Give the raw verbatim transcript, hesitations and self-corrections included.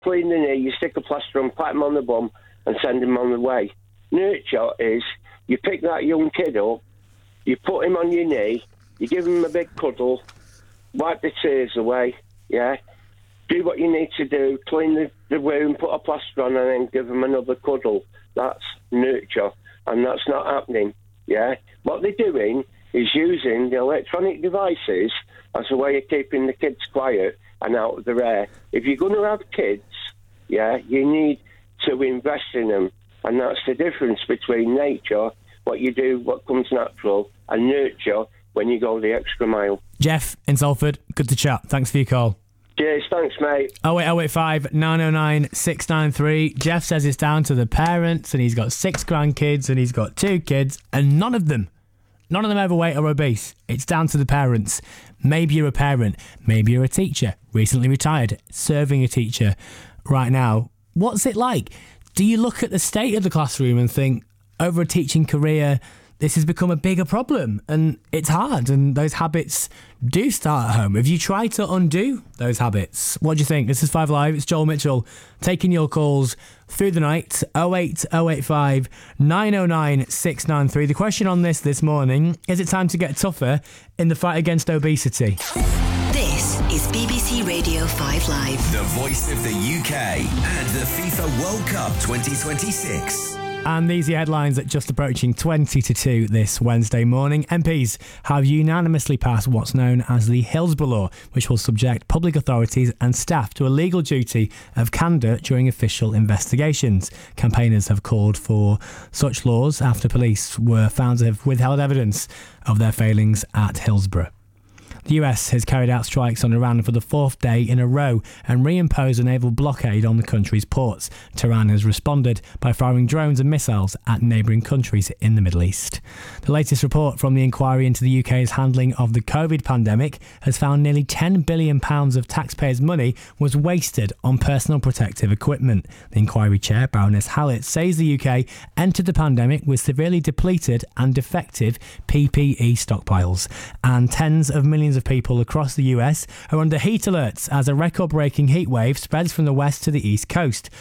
clean the knee, you stick a plaster on, pat him on the bum, and send him on the way. Nurture is you pick that young kid up, you put him on your knee, you give him a big cuddle, wipe the tears away, yeah? Do what you need to do, clean the, the wound, put a plaster on, and then give him another cuddle. That's nurture, and that's not happening, yeah? What they're doing is using the electronic devices as a way of keeping the kids quiet and out of their air. If you're going to have kids, yeah, you need to invest in them. And that's the difference between nature, what you do, what comes natural, and nurture when you go the extra mile. Jeff in Salford, good to chat. Thanks for your call. Cheers, thanks, mate. oh eight oh eight five nine oh nine six nine three. Jeff says it's down to the parents, and he's got six grandkids, and he's got two kids, and none of them, none of them overweight or obese. It's down to the parents. Maybe you're a parent. Maybe you're a teacher, recently retired, serving a teacher right now. What's it like? Do you look at the state of the classroom and think, over a teaching career, this has become a bigger problem and it's hard and those habits do start at home? Have you tried to undo those habits? What do you think? This is Five Live. It's Joel Mitchell taking your calls through the night. oh eight oh eight five nine oh nine six nine three. The question on this this morning, is it time to get tougher in the fight against obesity? This is B B C Radio five Live. The voice of the U K and the FIFA World Cup twenty twenty-six. And these are headlines at just approaching twenty to two this Wednesday morning. M Ps have unanimously passed what's known as the Hillsborough Law, which will subject public authorities and staff to a legal duty of candour during official investigations. Campaigners have called for such laws after police were found to have withheld evidence of their failings at Hillsborough. The U S has carried out strikes on Iran for the fourth day in a row and reimposed a naval blockade on the country's ports. Tehran has responded by firing drones and missiles at neighbouring countries in the Middle East. The latest report from the inquiry into the U K's handling of the COVID pandemic has found nearly ten billion pounds of taxpayers' money was wasted on personal protective equipment. The inquiry chair, Baroness Hallett, says the U K entered the pandemic with severely depleted and defective P P E stockpiles, and tens of millions of people across the U S are under heat alerts as a record-breaking heat wave spreads from the west to the east coast.